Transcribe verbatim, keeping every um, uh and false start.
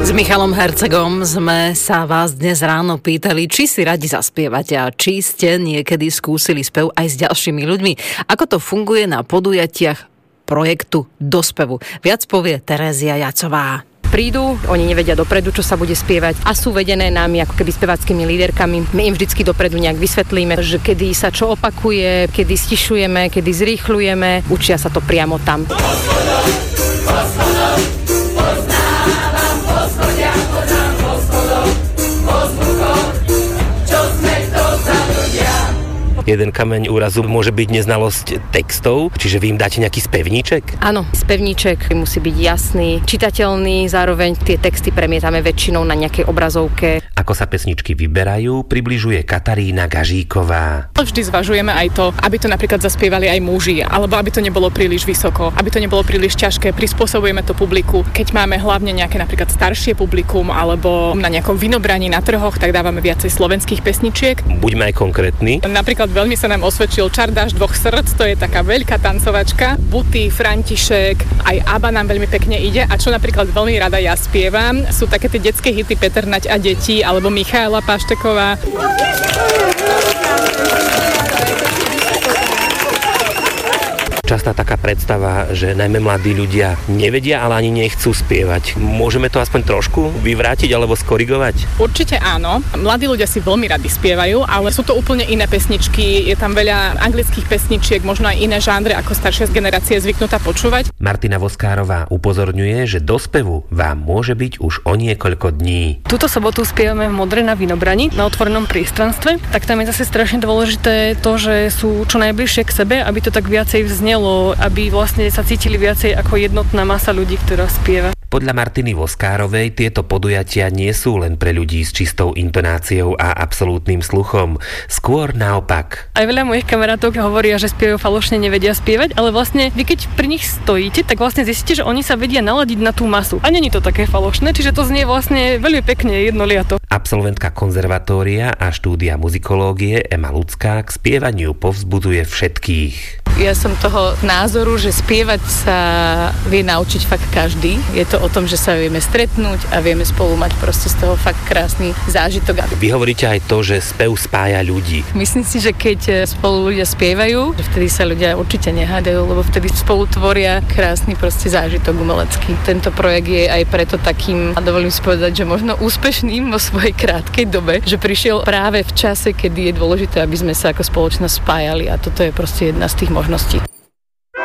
S Michalom Hercegom sme sa vás dnes ráno pýtali, či si radi zaspievate a či ste niekedy skúsili spev aj s ďalšími ľuďmi. Ako to funguje na podujatiach projektu Dospevu? Viac povie Terézia Jacová. Prídu, oni nevedia dopredu, čo sa bude spievať a sú vedené nami ako keby speváckými líderkami. My im vždycky dopredu nejak vysvetlíme, že kedy sa čo opakuje, kedy stišujeme, kedy zrýchľujeme. Učia sa to priamo tam. Jeden kameň úrazu môže byť neznalosť textov, čiže vy im dáte nejaký spevníček? Áno, spevníček musí byť jasný, čitateľný, zároveň tie texty premietame väčšinou na nejakej obrazovke. Ako sa pesničky vyberajú, približuje Katarína Gažíková. Vždy zvažujeme aj to, aby to napríklad zaspievali aj muži, alebo aby to nebolo príliš vysoko, aby to nebolo príliš ťažké, prispôsobujeme to publiku. Keď máme hlavne nejaké napríklad staršie publikum alebo na nejakom vinobraní na trhoch, tak dávame viacej slovenských pesničiek. Buďme aj konkrétni. Napríklad veľmi sa nám osvedčil Čardáš dvoch srdc, to je taká veľká tancovačka. Buty, František, aj Abba nám veľmi pekne ide. A čo napríklad veľmi rada ja spievam, sú také tie detské hity Peter Nať a deti, alebo Michaela Pašteková. Častá taká predstava, že najmä mladí ľudia nevedia, ale ani nechcú spievať. Môžeme to aspoň trošku vyvrátiť alebo skorigovať? Určite áno. Mladí ľudia si veľmi radi spievajú, ale sú to úplne iné pesničky. Je tam veľa anglických pesničiek, možno aj iné žánre, ako staršia generácia je zvyknutá počúvať. Martina Voskárová upozorňuje, že do spevu vám môže byť už o niekoľko dní. Túto sobotu spievame v Modre na Vinobrani, na otvorenom priestranstve. Tak tam je zase strašne dôležité to, že sú čo najbližšie k sebe, aby to tak viacej vznelo, aby vlastne sa cítili viacej ako jednotná masa ľudí, ktorá spieva. Podľa Martiny Voskárovej tieto podujatia nie sú len pre ľudí s čistou intonáciou a absolútnym sluchom. Skôr naopak. Aj veľa mojich kamarátov hovoria, že spievajú falošne, nevedia spievať, ale vlastne vy keď pri nich stojíte, tak vlastne zistíte, že oni sa vedia naladiť na tú masu. A nie je to také falošné, čiže to znie vlastne veľmi pekne, jednoliato. Absolventka konzervatória a štúdia muzikológie Ema Lucká k spievaniu povzbudzuje všetkých. Ja som toho názoru, že spievať sa vie naučiť fakt každý. Je to o tom, že sa vieme stretnúť a vieme spolu mať proste z toho fakt krásny zážitok. Vy hovoríte aj to, že spev spája ľudí. Myslím si, že keď spolu ľudia spievajú, že vtedy sa ľudia určite nehádajú, lebo vtedy spolu tvoria krásny proste zážitok umelecký. Tento projekt je aj preto takým, a dovolím si povedať, že možno úspešným vo svojej krátkej dobe, že prišiel práve v čase, kedy je dôležité, aby sme sa ako spoločnosť spájali a toto je proste jedna z tých možností.